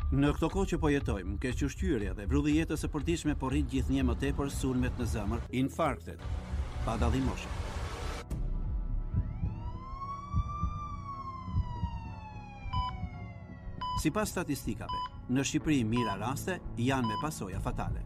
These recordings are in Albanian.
Në këto kohë që po jetojmë, kequshqyrja dhe vrulli jetës së përditshme po rrit gjithnjë më tepër sulmet në zemër, infarktet, pa dallim moshe. Sipas statistikave, në Shqipëri mira raste janë me pasoja fatale.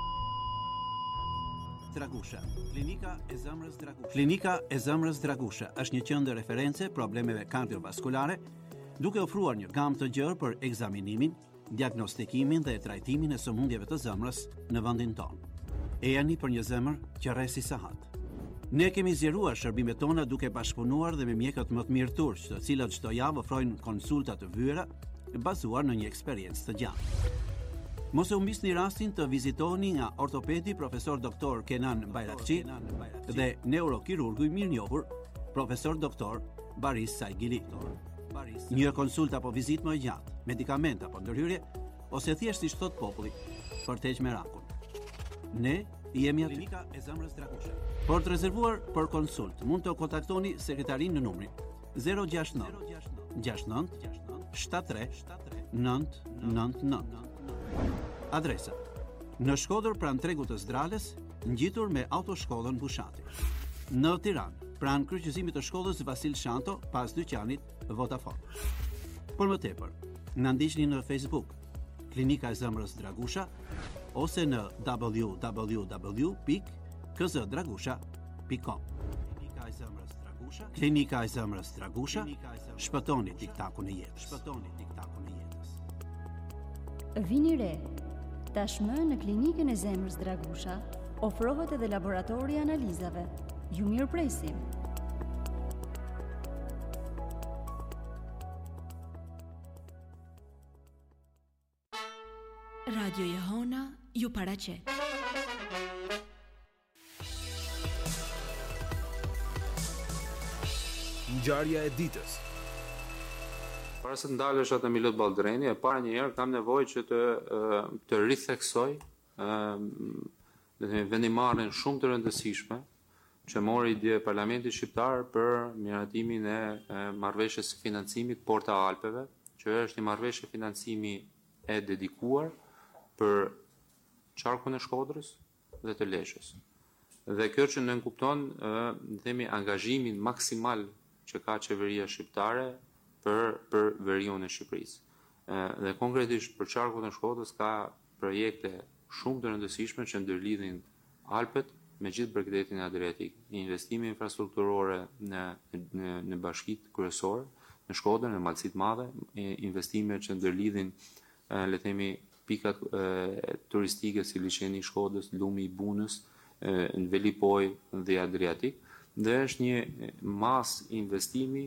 Dragusha. Klinika e zemrës Dragusha. Klinika e zemrës Dragusha është një qendër referencë problemeve kardiovaskulare, duke ofruar një gamë të gjerë për ekzaminimin, diagnostikimin dhe trajtimin e sëmundjeve të zemrës në vendin tonë. E jani për një zemër që rresi sahat. Ne kemi zgjeruar shërbimet tona duke bashkëpunuar dhe me mjekët më të mirë turq, të cilët çdo javë ofrojnë konsulta të vyera bazuar në një eksperiencë të gjatë. Mos e humbisni rastin të vizitoni nga ortopedi profesor doktor Kenan Bayrakçi dhe neurokirurgu i mirënjohur profesor doktor Baris Saigili. Një konsulta apo vizitë më e gjatë, medikament apo ndërhyrje, ose thjesht si thot populli, për të heqë merakun. Ne jemi aty. Klinika e zemrës Dragusha. Për të rezervuar për konsult, mund të kontaktoni sekretarin në numrin 069 69 73 999. Adresa: në Shkodër pranë tregut të Zdrales, ngjitur me autoshkollën Bushati. Në Tiranë, pranë kryqëzimit të shkollës Vasil Shanto, pas dyqanit Vodafone. Për më tepër, na ndiqni në Facebook, Klinika e zemrës Dragusha, ose në www.kzdragusha.com. Klinika e zemrës Dragusha. Klinika e zemrës Dragusha. Shpëtoni tiktakun e jetës. Shpëtoni tiktakun e jetës. Vini re. Tashmë në Klinikën e zemrës Dragusha ofrohet edhe laboratori i analizave. Ju mirëpresim. Radio Jehona ju paraqet. Ngjarja e ditës. Para se të ndalesh atë Milot Balldrani, e para një herë kam nevojë që të ritheksoj vendimarrjen shumë të rëndësishme që mori dje Parlamenti Shqiptar për miratimin e marrëveshjes së financimit Porta Alpeve, që është një marrëveshje financimi e dedikuar për qarkun e Shkodrës dhe të Lezhës. Dhe kjo që ne kupton themi angazhimin maksimal që ka qeveria shqiptare për veriun e Shqipërisë. Dhe konkretisht për qarkun e Shkodrës ka projekte shumë të rëndësishme që ndërlidhin Alpet me gjithë bregdetin adriatik, investime infrastrukturore në bashkitë kryesore, në Shkodër, në Malësit Madhe, investime që ndërlidhin le themi pikat turistike si liçeni i Shkodrës, lumi i Bunës, në Velipoj dhe Adriatik, dhe është një mas investimi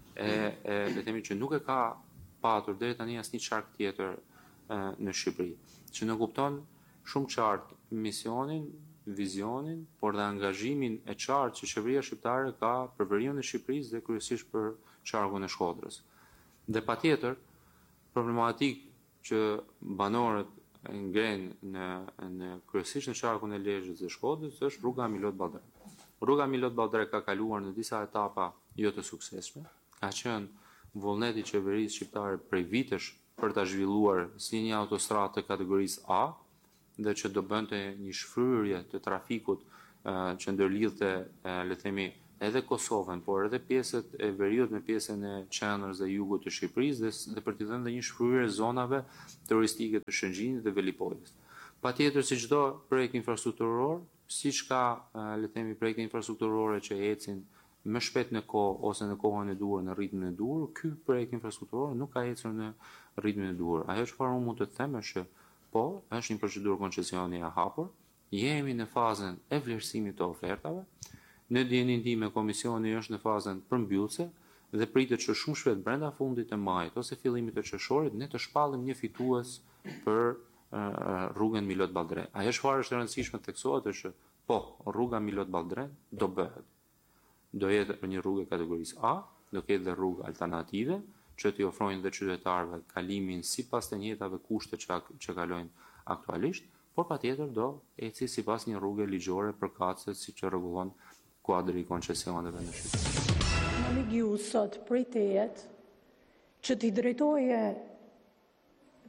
le themi që nuk e ka patur deri tani asnjë qark tjetër në Shqipëri, që në kupton shumë qartë misionin, vizionin, por dhe angazhimin e qartë që qeveria shqiptare ka për veriun e Shqipërisë dhe kryesisht për qarkun e Shkodrës. Dhe patjetër, problematikë që banorët ngren në kryesisht në qarkun e Lezhës dhe Shkodrës është rruga Milot Balldrani. Rruga Milot Balldrani ka kaluar në disa etapa jo të suksesshme, ka qenë vullneti i qeverisë shqiptare prej vitesh për ta zhvilluar si një autostradë të kategorisë A, dhe që do bënte një shfryrje të trafikut që ndërlidhte le themi edhe Kosovën, por edhe pjesët e veriut me pjesën e qendrës dhe jugut të Shqipërisë dhe për t'i dhënë dhe një shfryrje zonave turistike të Shëngjinit dhe Velipojës. Patjetër si çdo projekt infrastrukturor, siç ka le themi projekte infrastrukturore që ecin më shpejt në kohë ose në kohën e duhur, në ritmin e duhur, ky projekt infrastrukturor nuk ka ecur në ritmin e duhur. Ajo çfarë unë mund të them është që po, është një procedurë koncesioni e hapur, jemi në fazën e vlerësimit të ofertave, në dijenin time komisioni është në fazën përmbyllëse dhe pritet që shumë shpejt brenda fundit të majit ose fillimit të qershorit ne të shpallim një fitues për rrugën Milot Balldrani. Ajo çfarë është e rëndësishme të theksohet është që po, rruga Milot Balldrani do bëhet. Do jetë për një rrugë kategorisë A, do ketë dhe rrugë alternative që t'i ofrojnë dhe qytetarëve kalimin sipas të njëjtave kushte që kalojnë aktualisht, por patjetër do eci sipas një rruge ligjore përkatëse siç e rregullon kuadri i koncesioneve në Shqipëri. Në ligiu sot prej tejet që t'i drejtoje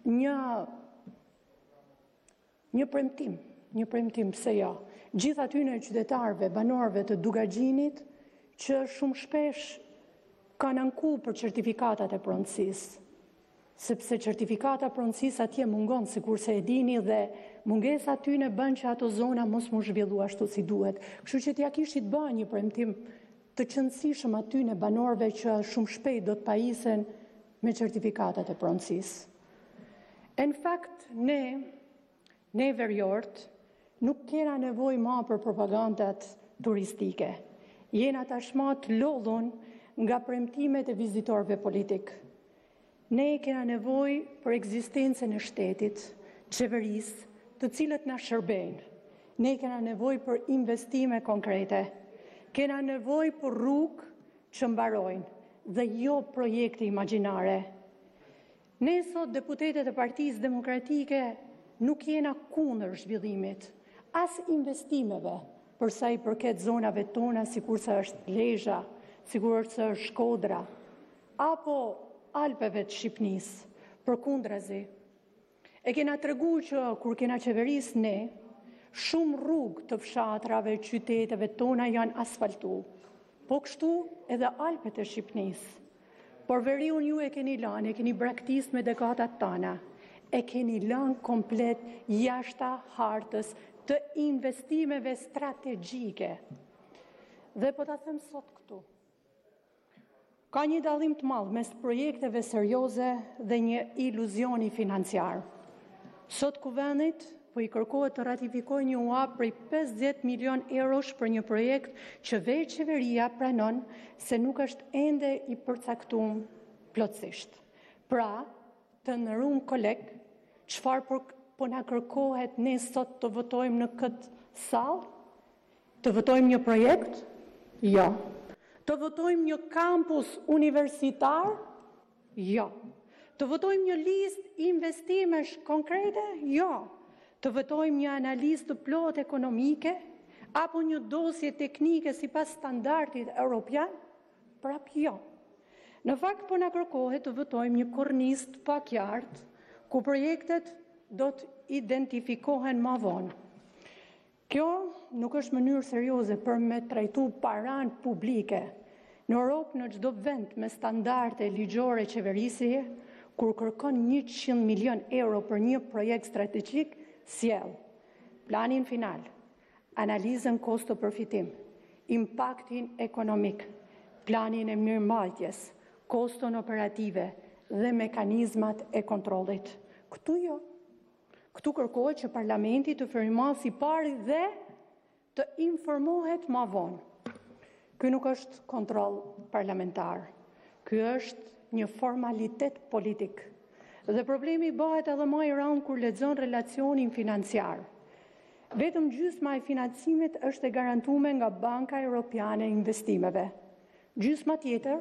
një premtim, pse jo. Gjithë atyre qytetarëve, banorëve të Dugargjinit që shumë shpesh kanë anku për certifikatat e pronësisë, sepse certifikata pronësisë atje mungon, sikur se e dini, dhe mungesa atyre bën që ato zona mos mu zhvillu ashtu si duhet. Kështu që t'ja kishit bë një premtim të qëndësishëm atyre banorëve që shumë shpejt do të pajisen me certifikatat e pronësisë. Në fakt, ne veriort, nuk kena nevoj ma për propagandat turistike. Jena tashma të lodhun nga premtimet e vizitorëve politik. Ne kena nevoj për ekzistencën e shtetit, qeverisë, të cilët na shërbejnë. Ne kena nevoj për investime konkrete. Kena nevoj për rrugë që mbarojnë dhe jo projekte imagjinare. Ne sot, deputetet e Partisë Demokratike, nuk jena kundër zhvillimit, as investimeve, përsa i përket zonave tona, sikur se është Lezhë, sikur se është Shkodra, apo Alpeve të Shqipnisë, përkundrazi. E kena tregu që kur kena qeveris ne, shumë rrugë të fshatrave, qyteteve tona janë asfaltu, po kështu edhe Alpet e Shqipnisë. Por veriun ju e keni lanë, e keni braktis me dekatat tana, e keni lanë komplet jashta hartës të investimeve strategjike. Dhe po ta them sot këtu. Ka një dallim të madh mes projekteve serioze dhe një iluzioni financiar. Sot kuvendit po i kërkohet të ratifikojë një UA prej 50 milion eurosh për një projekt që veç qeveria pranon se nuk është ende i përcaktuar plotësisht. Pra, të nderuar koleg, çfarë po na kërkohet ne sot të votojmë në këtë sallë? Të votojmë një projekt? Jo. Të votojmë një kampus universitar? Jo. Të votojmë një listë investimesh konkrete? Jo. Të votojmë një analizë të plot ekonomike apo një dosje teknike sipas standardit evropian? Prap jo. Në fakt po na kërkohet të votojmë një kornizë të pakjartë ku projektet do të identifikohen më vonë. Kjo nuk është mënyrë serioze për me trajtu paran publike. Në Europë, në çdo vend me standarde ligjore qeverisje, kur kërkon 100 milion euro për një projekt strategjik, sjell planin final, analizën kosto-përfitim, impaktin ekonomik, planin e mirëmbajtjes, koston operative dhe mekanizmat e kontrollit. Këtu jo. Këtu kërkohet që parlamenti të firmosë i pari dhe të informohet më vonë. Ky nuk është kontroll parlamentar. Ky është një formalitet politik. Dhe problemi bëhet edhe më i rëndë kur lexon relacionin financiar. Vetëm gjysma e financimit është e garantuar nga Banka Europiane e Investimeve. Gjysma tjetër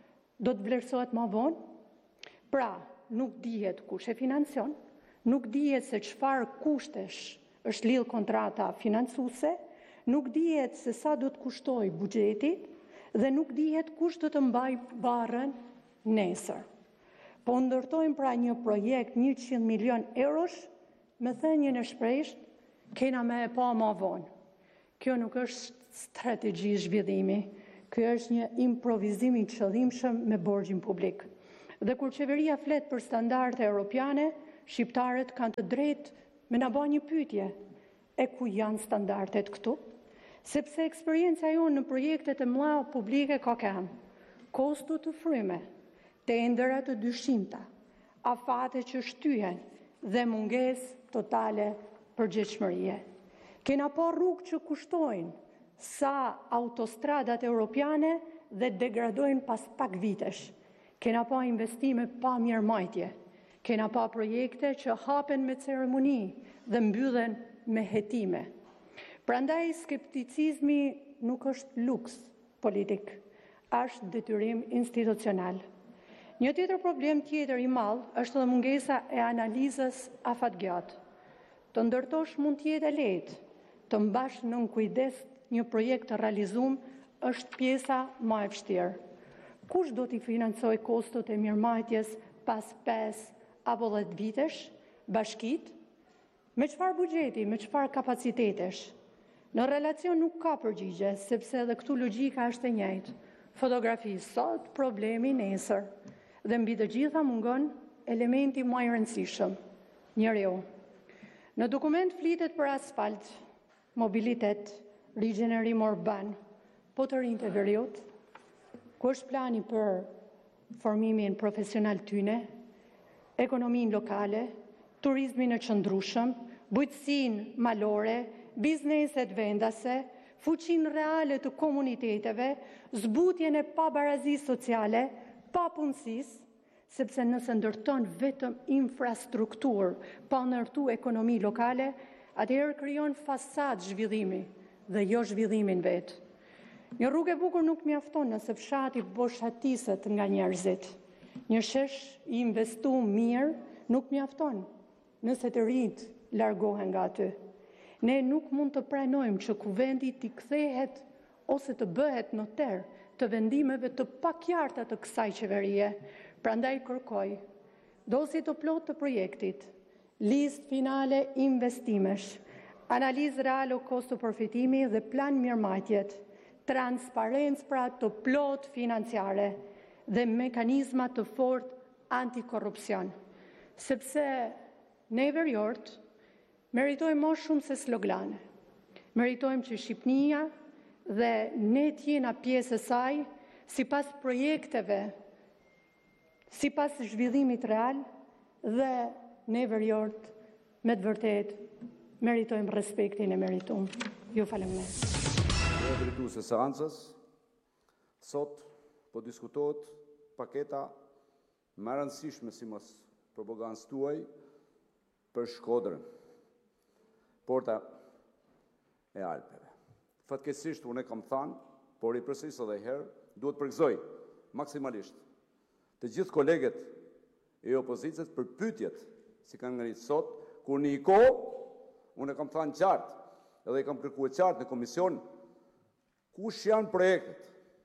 do të vlerësohet më vonë. Pra, nuk dihet kush e financion, nuk dihet se çfarë kushtesh është lidh kontrata financuese, nuk dihet se sa do të kushtoj buxheti dhe nuk dihet kush do të mbajë barrën nesër. Po ndërtojmë pra një projekt 100 milion eurosh, me thënien e shprehtë, kena me e pa më vonë. Kjo nuk është strategji zhvillimi, kjo është një improvizim i qëllimshëm me borxhin publik. Dhe kur qeveria flet për standarde europiane, shqiptarët kanë të drejtë me na bë një pyetje: e ku janë standardet këtu? Sepse eksperienca jonë në projektet e mëdha publike ka kanë kosto të fryme, tendera të dyshimta, afate që shtyhen dhe mungesë totale përgjegjësie. Kena pa rrugë që kushtojnë sa autostradat europiane dhe degradojnë pas pak vitesh. Kena pa investime pa mirëmbajtje. Kena pa projekte që hapen me ceremoni dhe mbyllen me hetime. Prandaj skepticizmi nuk është luks politik, është detyrim institucional. Një tjetër problem tjetër i madh është edhe mungesa e analizës afatgjatë. Të ndërtosh mund të jetë lehtë, të mbash nën kujdes një projekt të realizuar është pjesa më e vështirë. Kush do t'i financojë kostot e mirëmbajtjes pas 5 apo 10 vitesh, bashkit, me çfarë buxheti, me çfarë kapacitetesh. Në relacion nuk ka përgjigje, sepse edhe këtu logjika është e njëjtë. Fotografi sot, problemi nesër. Dhe mbi të gjitha mungon elementi më i rëndësishëm, njeriu. Në dokument flitet për asfalt, mobilitet, rigjenerim urban, po të rinjtë e veriut, ku është plani për formimin profesional tyne, ekonominë lokale, turizmin e qëndrueshëm, bujqësinë malore, bizneset vendase, fuqinë reale të komuniteteve, zbutjen e pabarazisë sociale, pa punësisë, sepse nëse ndërton vetëm infrastrukturë, pa ndërtu ekonomi lokale, atëherë krijon fasad zhvillimi dhe jo zhvillimin vetë. Një rrugë e bukur nuk mjafton nëse fshati boshatiset nga njerëzit. Një shesh i investuar mirë nuk mjafton nëse të rinjt largohen nga aty. Ne nuk mund të pranojmë që kuvendi t'i kthehet ose të bëhet noter të vendimeve të pakjarta të kësaj qeverie. Prandaj kërkoj dosje të plotë të projektit, listë finale investimesh, analizë reale kosto përfitimi dhe plan mirëmarrëties, transparencë pra të plot financiare dhe mekanizma të fortë antikorrupsion. Sepse ne veriort meritojmë më shumë se slogane. Meritojmë që Shqipnia dhe ne të jena pjesë e saj sipas projekteve, sipas zhvillimit real dhe ne veriort me të vërtet meritojmë respektin e meritum. Ju falemnderit. Drejtuese së seancës, sot po diskutohet paketa më e rëndësishme si mos propagandës tuaj për Shkodrën, porta e Alpeve. Fatkeqësisht unë kam thënë, por i përsëris edhe herë, duhet përgëzoj maksimalisht të gjithë kolegët e opozicës për pyetjet si kanë ngritur sot, kur në një kohë unë kam thënë qartë, edhe i kam kërkuar qartë në komision, kush janë projektet?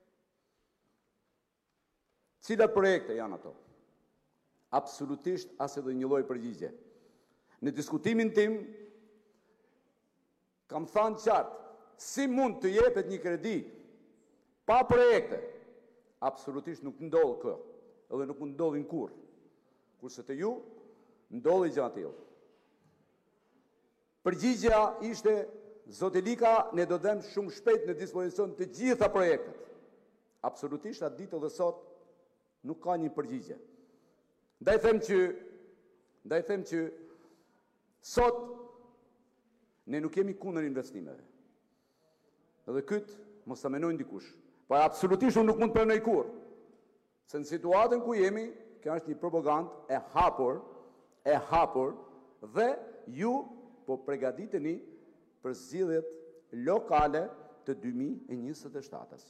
Cilat projekte janë ato? Absolutisht as edhe një lloj përgjigje. Në diskutimin tim kam thënë qartë, si mund të jepet një kredi pa projekte? Absolutisht nuk ndodh kë, edhe nuk mund ndodhin kurrë. Kurse të ju ndodhi gjë tillë. Përgjigjja ishte Zotelika, ne do dhem shumë shpejt në dispozicion të gjitha projektet. Absolutisht atë ditë dhe sot nuk ka një përgjigje. Ndaj them që sot ne nuk jemi kundër investimeve. Edhe këtë mos ta menojnë dikush. Po absolutisht unë nuk mund të pranoj kurrë. Se në situatën ku jemi, kjo është një propagandë e hapur dhe ju po përgatiteni për zgjedhjet lokale të 2027-s.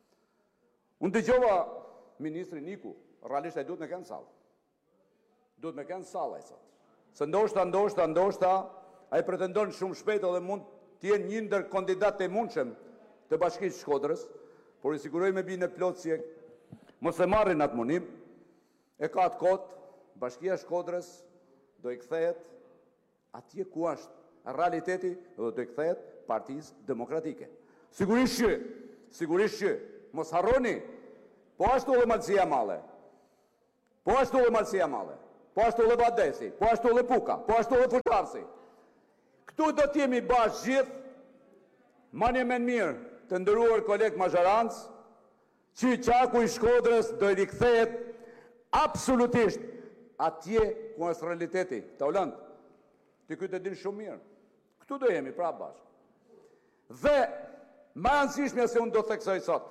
Unë dëgjova ministri Niku, realisht ai duhet me kënë salë. Duhet me kënë salë ai sot. Se ndoshta ai pretendon shumë shpejt edhe mund të jenë një ndër kandidatë e mundshëm të Bashkisë Shkodrës, por i siguroj me binë plot si mos e marrin atë munim, e ka atë kot, Bashkia Shkodrës do i kthehet atje ku është realiteti dhe do i kthehet Partisë Demokratike. Sigurisht që, mos harroni, po ashtu edhe Malësia Male, po ashtu edhe Badesi, po ashtu edhe Puka, po ashtu edhe Fusharsi. Këtu do t'jemi bashkë gjithë, manje men mirë të ndëruar kolegë Mazharans, që qaku i Shkodrës do i rikthehet absolutisht atje ku është realiteti. Ta ulënd, ti këtë e din shumë mirë. Këtu do jemi pra bashkë. Dhe më e rëndësishmja se unë do theksoj sot.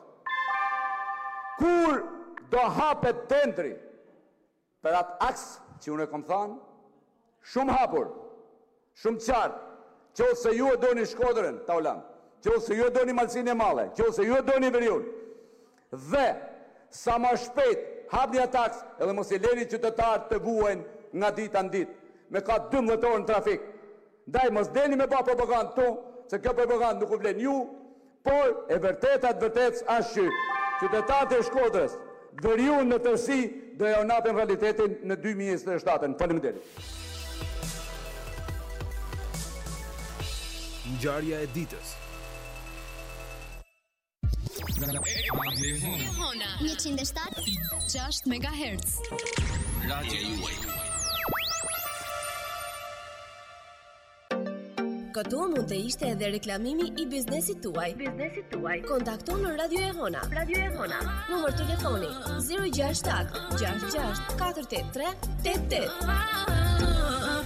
Kur do hapet tendri për atë aks që unë e kom thanë, shumë hapur, shumë qartë, që ose ju e doni Shkodrën, ta ulënd, që ose ju e doni Malësinë e Madhe, që ose ju e doni Veriun, dhe sa më shpejt hapni atë aks, edhe mos i leni qytetarët të vuajnë nga dita në ditë, me ka 12 orë në trafik. Ndaj mos deni me ba propagandë tu, se kjo propagandë nuk u vlen ju, por e vërtet është që qytetarët e Shkodrës dhe ju në tërësi do ja unapen realitetin në 2027. Faleminderit. Ngjarja e ditës. Hona 107.6 MHz. Radio juaj. Këtu mund të ishte edhe reklamimi i biznesit tuaj. Kontakto në Radio e Hona. Numër telefoni 067 66 483 88.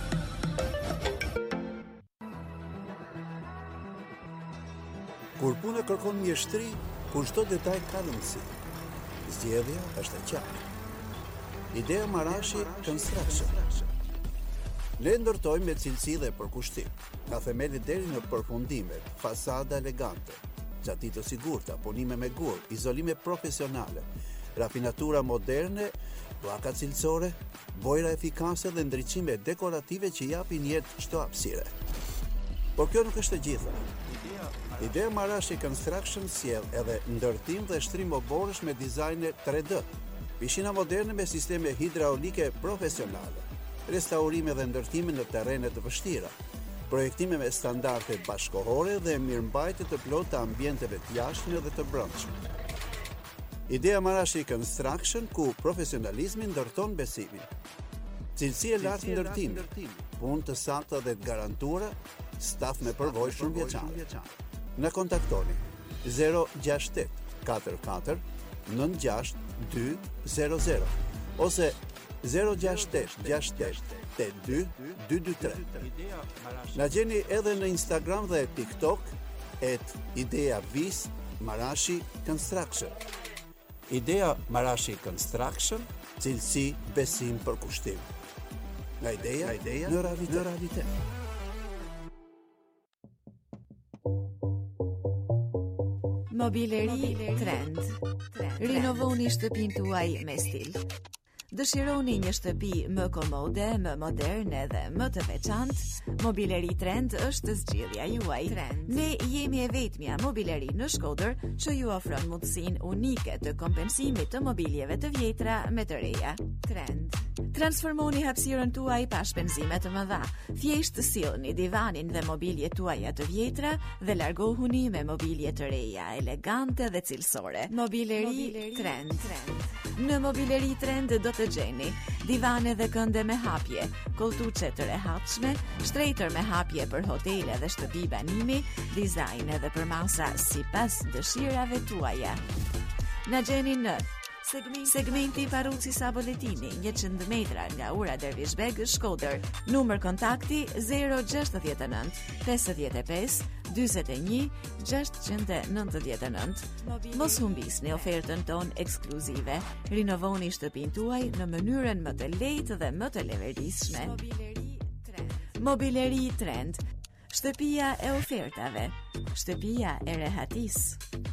Kur puna kërkon mjeshtri, kur çdo detaj ka rëndësi. Zgjedhja është e qartë. Idea Marashi Construction. Ne ndërtojmë me cilësi dhe përkushtim, nga themeli deri në përfundimet, fasada elegante, gjatitje të sigurta, punime me gur, izolime profesionale, rafinatura moderne, pllaka cilësore, bojra efikase dhe ndriçime dekorative që japin jetë çdo hapësire. Por kjo nuk është e gjitha. Idea Marashi Construction sjell edhe ndërtim dhe shtrim oborësh me dizajne 3D, pishina moderne me sisteme hidraulike profesionale, restaurime dhe ndërtime në terrene të vështira, projektime me standarde bashkëkohore dhe mirëmbajtje të plotë të ambienteve të jashtme dhe të brendshme. Idea Marashi Construction, ku profesionalizmi ndërton besimin. Cilësi e lartë ndërtimit, punë të sakta dhe të garantuara, staf me përvojë shumëvjeçare. Na kontaktoni 068 44 96 200 ose 068 68 82 223. Na gjeni edhe në Instagram dhe TikTok @ideavis Marashi Construction. Idea Marashi Construction, cilësi, besim, përkushtim. Nga ideja në realitet. Mobileri Trend. Rinovoni shtëpinë tuaj me stil. Dëshironi një shtëpi më komode, më moderne dhe më të veçantë? Mobileri Trend është zgjidhja juaj. Ne jemi e vetmja mobileri në Shkodër që ju ofron mundësinë unike të kompensimit të mobiljeve të vjetra me të reja. Trend. Transformoni hapësirën tuaj pa shpenzime të mëdha. Thjesht sillni divanin dhe mobiljet tuaja të vjetra dhe largohuni me mobilje të reja, elegante dhe cilësore. Mobileri Trend. Në Mobileri Trend do të gjeni divane dhe kënde me hapje, koltuçe të rehatshme, shtretër me hapje për hotele dhe shtëpi banimi, dizajn edhe për masa sipas dëshirave tuaja. Na gjeni në segmenti Paruci Saboletini, 100 metra nga ura Dervishbeg, Shkodër. Numër kontakti 069 55 41 699. Mos humbisni ofertën ton ekskluzive. Rinovoni shtëpinë tuaj në mënyrën më të lehtë dhe më të levetëdijshme. Mobileri Trend. Shtëpia e ofertave. Shtëpia e rehatisë.